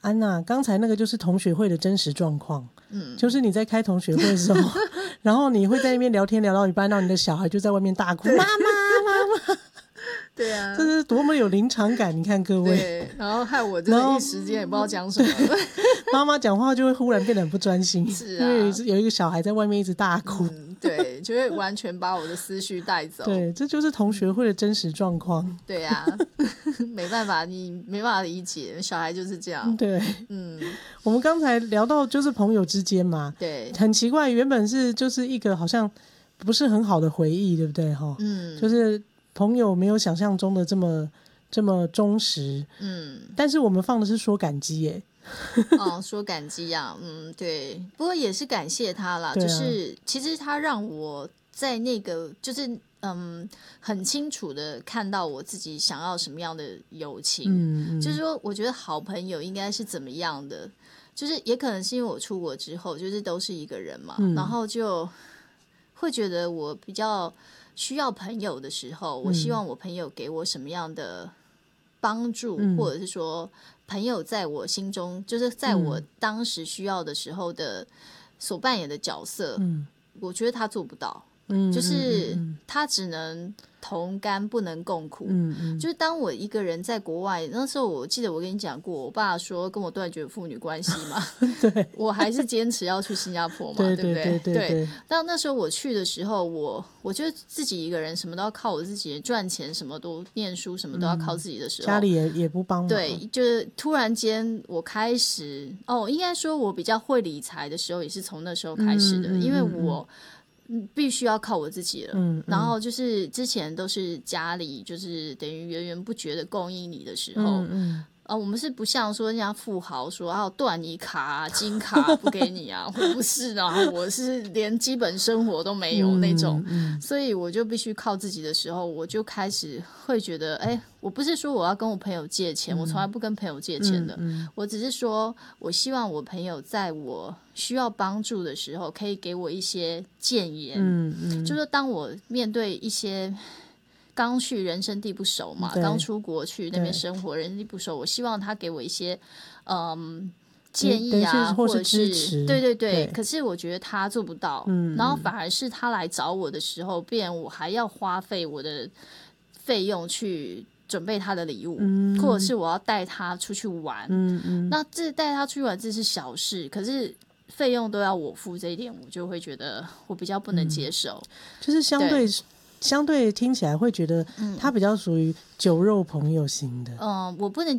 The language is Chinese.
安娜，刚才那个就是同学会的真实状况，就是你在开同学会的时候，然后你会在那边聊天聊到一半，然后你的小孩就在外面大哭，妈妈妈妈。 对啊， 这是多么有临场感，你看各位。 对，然后害我真的一时间也不知道讲什么了。 妈妈讲话就会忽然变得很不专心， 是啊， 因为有一个小孩在外面一直大哭。 对，就会完全把我的思绪带走。 对，这就是同学会的真实状况。 对啊，没办法，你没办法理解，小孩就是这样。 对，我们刚才聊到就是朋友之间嘛， 对， 很奇怪，原本是就是一个好像不是很好的回忆，对不对？就是朋友没有想象中的这么忠实，但是我们放的是说感激耶。 说感激啊，对，不过也是感谢他啦，就是其实他让我在那个就是很清楚的看到我自己想要什么样的友情，就是说我觉得好朋友应该是怎么样的，就是也可能是因为我出国之后就是都是一个人嘛，然后就会觉得我比较需要朋友的时候，我希望我朋友给我什么样的帮助，或者是说朋友在我心中就是在我当时需要的时候的所扮演的角色，我觉得他做不到，就是他只能同甘不能共苦，就是当我一个人在国外，那时候我记得我跟你讲过，我爸说跟我断绝父女关系嘛， 对， 我还是坚持要去新加坡嘛，对不对？对。但那时候我去的时候，我觉得自己一个人什么都要靠我自己，赚钱什么都念书什么都要靠自己的时候， 家里也不帮忙。 对，就是突然间我开始应该说我比较会理财的时候，也是从那时候开始的，因为我必须要靠我自己了，然后就是之前都是家里就是等于源源不绝的供应你的时候，我们是不像说人家富豪说断你卡金卡不给你啊，我不是啊，我是连基本生活都没有那种，所以我就必须靠自己的时候，我就开始会觉得我不是说我要跟我朋友借钱，我从来不跟朋友借钱的，我只是说我希望我朋友在我需要帮助的时候可以给我一些建言，就是说当我面对一些刚去人生地不熟嘛，刚出国去那边生活，人生地不熟，我希望他给我一些建议啊， 或者支持， 对。可是我觉得他做不到，然后反而是他来找我的时候，变我还要花费我的费用去准备他的礼物，或者是我要带他出去玩，那这带他出去玩这是小事，可是费用都要我付，这一点我就会觉得我比较不能接受， 就是相对听起来会觉得他比较属于酒肉朋友型的。 我不能